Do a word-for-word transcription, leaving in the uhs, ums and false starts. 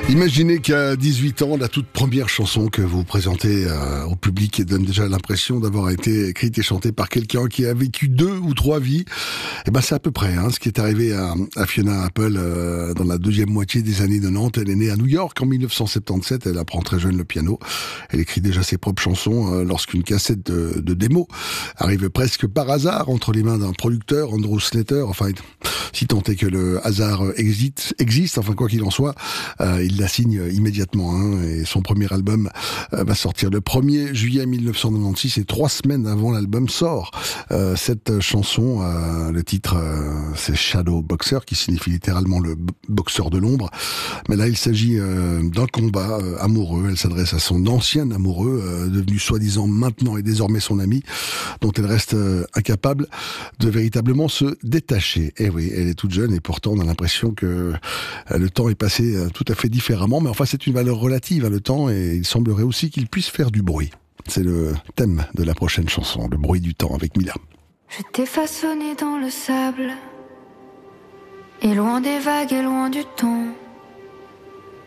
Imaginez qu'à dix-huit ans, la toute première chanson que vous présentez euh, au public donne déjà l'impression d'avoir été écrite et chantée par quelqu'un qui a vécu deux ou trois vies. Et ben c'est à peu près hein, ce qui est arrivé à, à Fiona Apple euh, dans la deuxième moitié des années quatre-vingt-dix. Elle est née à New York en dix-neuf cent soixante-dix-sept. Elle apprend très jeune le piano. Elle écrit déjà ses propres chansons euh, lorsqu'une cassette de, de démo arrive presque par hasard entre les mains d'un producteur, Andrew Slater. Enfin, si tant est que le hasard existe, existe enfin quoi qu'il en soit, euh, il la signe immédiatement. Hein, et son premier album euh, va sortir le premier juillet dix-neuf cent quatre-vingt-seize et trois semaines avant l'album sort. Euh, cette chanson, euh, le titre euh, c'est Shadow Boxer, qui signifie littéralement le boxeur de l'ombre. Mais là il s'agit euh, d'un combat euh, amoureux. Elle s'adresse à son ancien amoureux, euh, devenu soi-disant maintenant et désormais son ami, dont elle reste euh, incapable de véritablement se détacher. Et oui, elle est toute jeune et pourtant on a l'impression que euh, le temps est passé euh, tout à fait différemment. Mais enfin c'est une valeur relative à le temps et il semblerait aussi qu'il puisse faire du bruit. C'est le thème de la prochaine chanson, le bruit du temps avec Mila. Je t'ai façonné dans le sable, et loin des vagues et loin du temps.